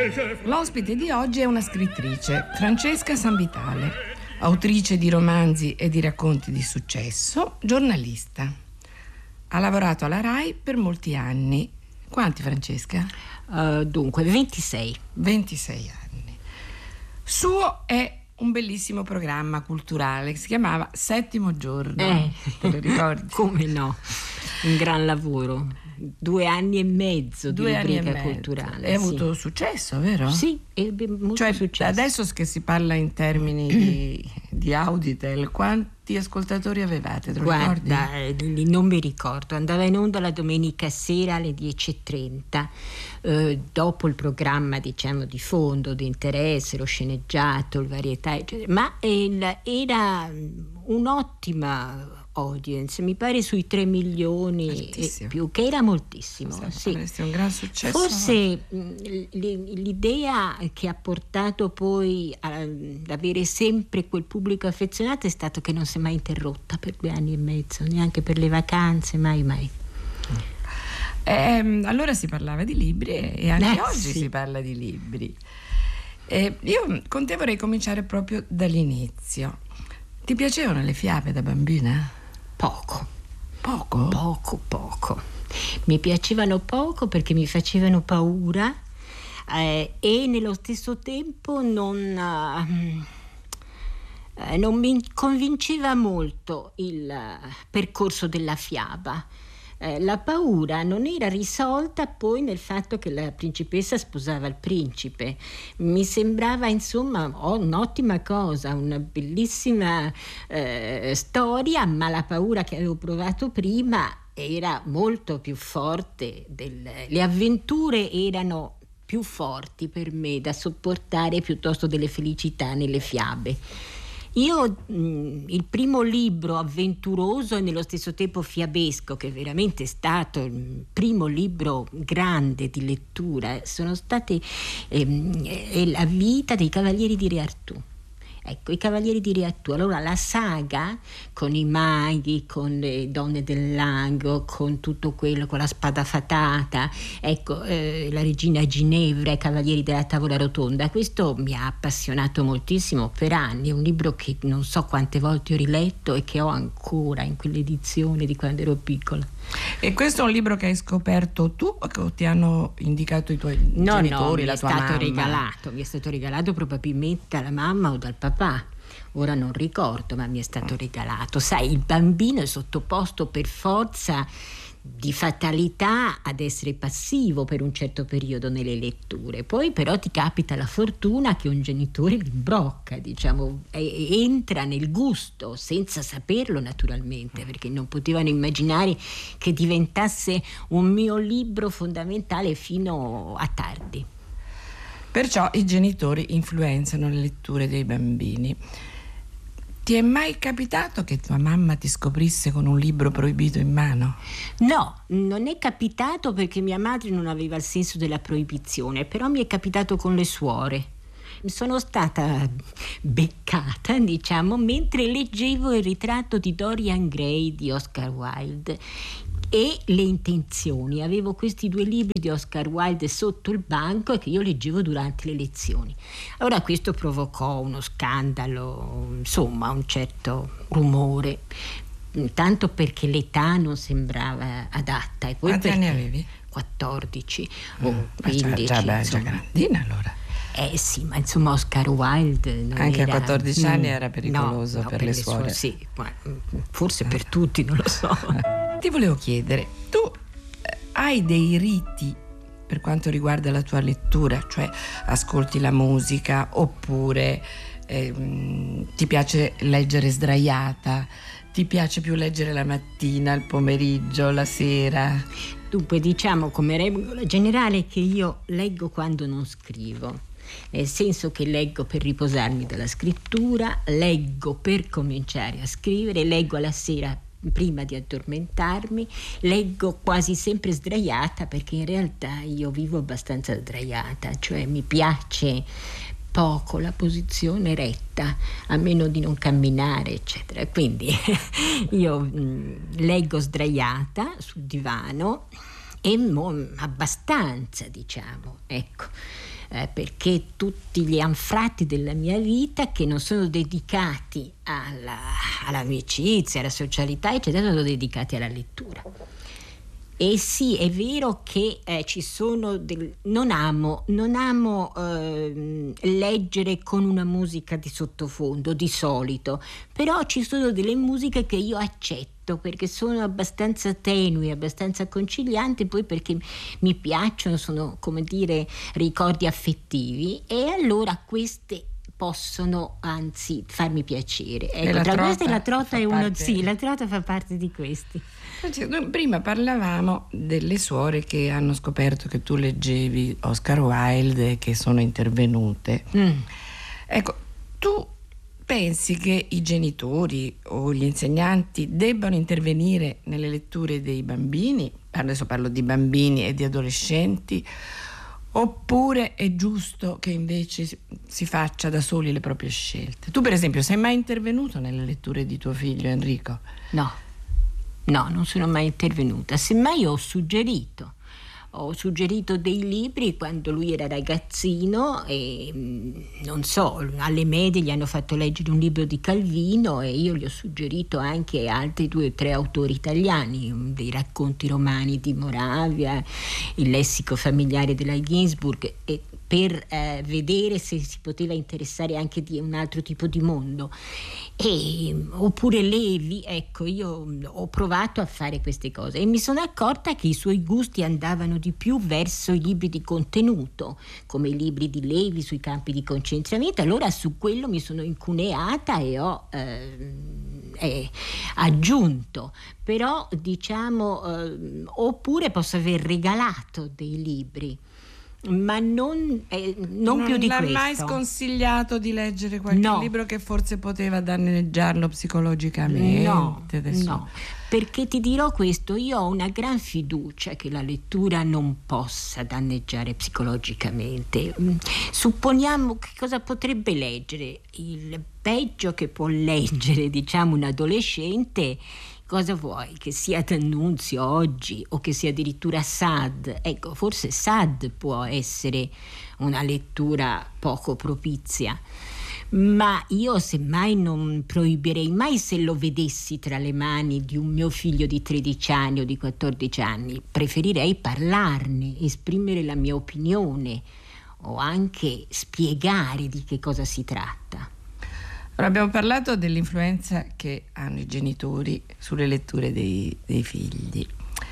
L'ospite di oggi è una scrittrice, Francesca Sanvitale, autrice di romanzi e di racconti di successo, giornalista. Ha lavorato alla RAI per molti anni. Quanti, Francesca? Dunque, 26. 26 anni. Suo è un bellissimo programma culturale che si chiamava Settimo Giorno. Te lo ricordi? Come no? Un gran lavoro. 2 anni e mezzo di rubrica culturale. E ha avuto successo, vero? Sì, ebbe molto successo. Adesso che si parla in termini di Auditel, quanti ascoltatori avevate? Te lo ricordi? Guarda, non mi ricordo. Andava in onda la domenica sera alle 10:30, dopo il programma, diciamo, di fondo, di interesse, lo sceneggiato, il varietà, eccetera. Ma era un'ottima audience, mi pare sui 3 milioni e più, che era moltissimo. Sì. Un gran successo. Forse l'idea che ha portato poi ad avere sempre quel pubblico affezionato è stato che non si è mai interrotta per 2 anni e mezzo, neanche per le vacanze, mai. Allora si parlava di libri e anche oggi si parla di libri. Io con te vorrei cominciare proprio dall'inizio. Ti piacevano le fiabe da bambina? Poco. Mi piacevano poco perché mi facevano paura e nello stesso tempo non mi convinceva molto il percorso della fiaba. La paura non era risolta poi nel fatto che la principessa sposava il principe. Mi sembrava, insomma, un'ottima cosa, una bellissima storia, ma la paura che avevo provato prima era molto più forte. Le avventure erano più forti per me da sopportare piuttosto delle felicità nelle fiabe. Io il primo libro avventuroso e nello stesso tempo fiabesco, che veramente è stato il primo libro grande di lettura, sono state La vita dei Cavalieri di Re Artù. Ecco, i Cavalieri di Re Artù. Allora la saga con i maghi, con le donne del lago, con tutto quello, con la spada fatata, ecco, la regina Ginevra, i Cavalieri della Tavola Rotonda, questo mi ha appassionato moltissimo per anni. È un libro che non so quante volte ho riletto e che ho ancora in quell'edizione di quando ero piccola. E questo è un libro che hai scoperto tu o ti hanno indicato i tuoi genitori, la tua mamma? Mi è stato regalato probabilmente dalla mamma o dal papà. Ora non ricordo, ma mi è stato regalato. Sai, il bambino è sottoposto per forza di fatalità ad essere passivo per un certo periodo nelle letture. Poi però ti capita la fortuna che un genitore li imbrocca, diciamo, entra nel gusto senza saperlo naturalmente, perché non potevano immaginare che diventasse un mio libro fondamentale fino a tardi. Perciò i genitori influenzano le letture dei bambini. Ti è mai capitato che tua mamma ti scoprisse con un libro proibito in mano? No, non è capitato perché mia madre non aveva il senso della proibizione, però mi è capitato con le suore. Sono stata beccata, diciamo, mentre leggevo il ritratto di Dorian Gray di Oscar Wilde e Le intenzioni. Avevo questi 2 libri di Oscar Wilde sotto il banco e che io leggevo durante le lezioni. Allora questo provocò uno scandalo, insomma, un certo rumore, tanto perché l'età non sembrava adatta. E poi quanti anni avevi? 14 o 15. Già grandina allora. Sì, ma insomma Oscar Wilde non anche era, a 14 anni era pericoloso per le suore. Sì, forse per tutti, non lo so. Ti volevo chiedere, tu hai dei riti per quanto riguarda la tua lettura? Cioè ascolti la musica oppure ti piace leggere sdraiata? Ti piace più leggere la mattina, il pomeriggio, la sera? Dunque, diciamo come regola generale che io leggo quando non scrivo. Nel senso che leggo per riposarmi dalla scrittura, leggo per cominciare a scrivere, leggo alla sera prima di addormentarmi, leggo quasi sempre sdraiata perché in realtà io vivo abbastanza sdraiata, cioè mi piace poco la posizione retta, a meno di non camminare, eccetera. Quindi io leggo sdraiata sul divano e abbastanza, diciamo, ecco. perché tutti gli anfratti della mia vita che non sono dedicati all'amicizia, alla socialità, eccetera, sono dedicati alla lettura. E sì, è vero che ci sono non amo leggere con una musica di sottofondo di solito, però ci sono delle musiche che io accetto perché sono abbastanza tenui, abbastanza concilianti, poi perché mi piacciono, sono, come dire, ricordi affettivi, e allora queste possono anzi farmi piacere. Ecco, tra queste la trota è uno, sì, la trota fa parte di questi. Prima parlavamo delle suore che hanno scoperto che tu leggevi Oscar Wilde e che sono intervenute. Ecco, tu pensi che i genitori o gli insegnanti debbano intervenire nelle letture dei bambini? Adesso parlo di bambini e di adolescenti. Oppure è giusto che invece si faccia da soli le proprie scelte? Tu per esempio sei mai intervenuto nelle letture di tuo figlio Enrico? No, non sono mai intervenuta. Semmai ho suggerito dei libri quando lui era ragazzino, e non so, alle medie gli hanno fatto leggere un libro di Calvino e io gli ho suggerito anche altri 2 o 3 autori italiani, dei racconti romani di Moravia, il lessico familiare della Ginsburg, e per vedere se si poteva interessare anche di un altro tipo di mondo. Oppure Levi, ecco, io ho provato a fare queste cose e mi sono accorta che i suoi gusti andavano di più verso i libri di contenuto, come i libri di Levi sui campi di concentramento. Allora su quello mi sono incuneata e ho aggiunto, però diciamo, oppure posso aver regalato dei libri, ma non più di questo. Non l'ha mai sconsigliato di leggere qualche libro che forse poteva danneggiarlo psicologicamente? No, perché ti dirò questo, io ho una gran fiducia che la lettura non possa danneggiare psicologicamente. Supponiamo, che cosa potrebbe leggere? Il peggio che può leggere, diciamo, un adolescente. Cosa vuoi? Che sia D'Annunzio oggi o che sia addirittura Sade? Ecco, forse Sade può essere una lettura poco propizia, ma io semmai non proibirei mai, se lo vedessi tra le mani di un mio figlio di 13 anni o di 14 anni, preferirei parlarne, esprimere la mia opinione o anche spiegare di che cosa si tratta. Abbiamo parlato dell'influenza che hanno i genitori sulle letture dei figli.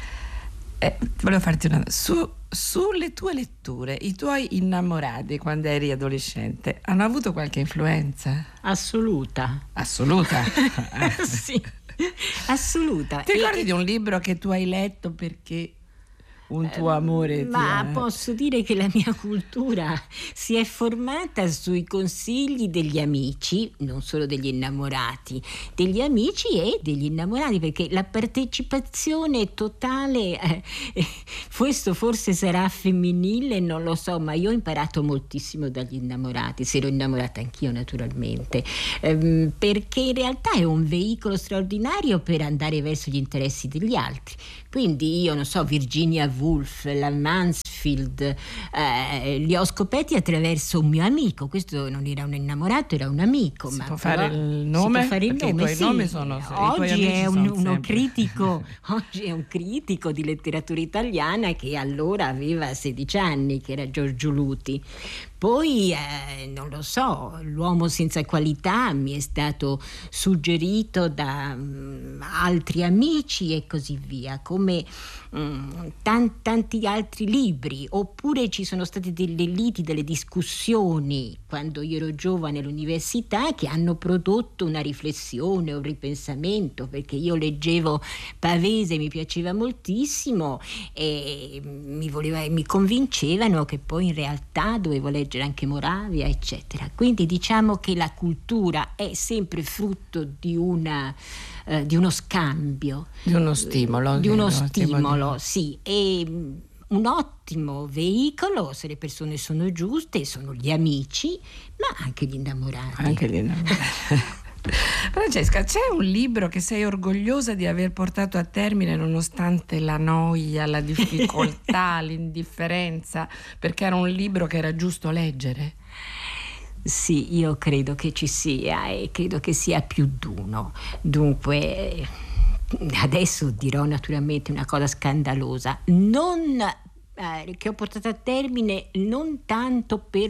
Volevo farti una sulle tue letture, i tuoi innamorati quando eri adolescente hanno avuto qualche influenza? Assoluta? Sì, assoluta. Ti ricordi di un libro che tu hai letto perché un tuo amore posso dire che la mia cultura si è formata sui consigli degli amici, non solo degli innamorati, degli amici e degli innamorati, perché la partecipazione totale, questo forse sarà femminile, non lo so, ma io ho imparato moltissimo dagli innamorati, se ero innamorata anch'io naturalmente, perché in realtà è un veicolo straordinario per andare verso gli interessi degli altri. Quindi io non so, Virginia Woolf, la Mansfield, li ho scoperti attraverso un mio amico. Questo non era un innamorato, era un amico. Si può fare il nome? Si può fare il nome, i tuoi sì. nomi sono Oggi è uno critico. Oggi è un critico di letteratura italiana che allora aveva 16 anni, che era Giorgio Luti. Poi, non lo so, L'uomo senza qualità mi è stato suggerito da altri amici e così via, come tanti altri libri. Oppure ci sono state delle liti, delle discussioni quando io ero giovane all'università che hanno prodotto una riflessione, un ripensamento, perché io leggevo Pavese, mi piaceva moltissimo e mi convincevano che poi in realtà dovevo leggere anche Moravia, eccetera. Quindi diciamo che la cultura è sempre frutto di uno scambio, di uno stimolo, sì, e un ottimo veicolo, se le persone sono giuste, sono gli amici, ma anche gli innamorati. Francesca, c'è un libro che sei orgogliosa di aver portato a termine nonostante la noia, la difficoltà, l'indifferenza, perché era un libro che era giusto leggere? Sì, io credo che ci sia e credo che sia più d'uno. Dunque, adesso dirò naturalmente una cosa scandalosa, che ho portato a termine non tanto per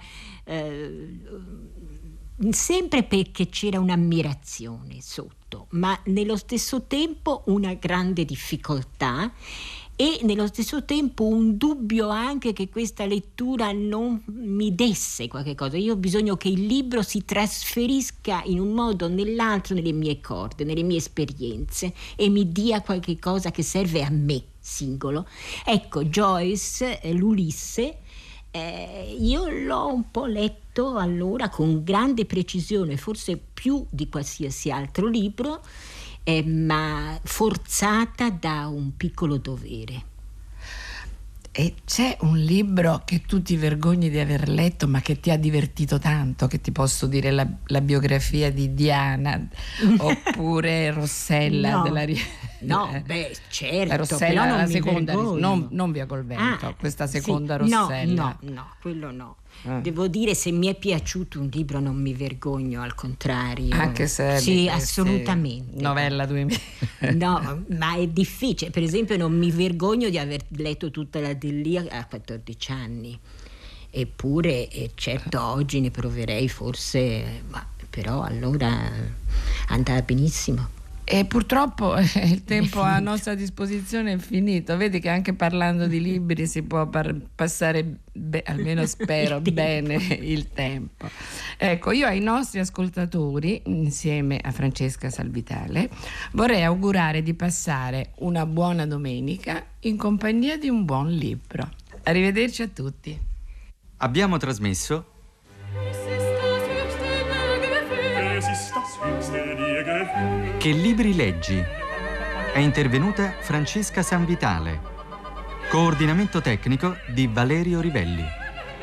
sempre perché c'era un'ammirazione sotto, ma nello stesso tempo una grande difficoltà e nello stesso tempo un dubbio anche che questa lettura non mi desse qualche cosa. Io ho bisogno che il libro si trasferisca in un modo o nell'altro nelle mie corde, nelle mie esperienze e mi dia qualche cosa che serve a me singolo. Ecco, Joyce, l'Ulisse, io l'ho un po' letto allora con grande precisione, forse più di qualsiasi altro libro, ma forzata da un piccolo dovere. E c'è un libro che tu ti vergogni di aver letto ma che ti ha divertito tanto, che ti posso dire la biografia di Diana oppure Rossella No. della No, beh, certo, la Rossella, però non la mi seconda, vergogno. non Via col vento, questa seconda sì, Rossella. No, quello no. Devo dire, se mi è piaciuto un libro non mi vergogno, al contrario. Anche se sì, assolutamente. Novella 2000. No, ma è difficile. Per esempio, non mi vergogno di aver letto tutta la Delia a 14 anni. Eppure, certo, oggi ne proverei forse, ma però allora andava benissimo. E purtroppo il tempo a nostra disposizione è finito. Vedi che anche parlando di libri si può passare, almeno spero, bene il tempo. Ecco, io ai nostri ascoltatori, insieme a Francesca Salvitale, vorrei augurare di passare una buona domenica in compagnia di un buon libro. Arrivederci a tutti. Abbiamo trasmesso Che libri leggi? È intervenuta Francesca Sanvitale. Coordinamento tecnico di Valerio Rivelli.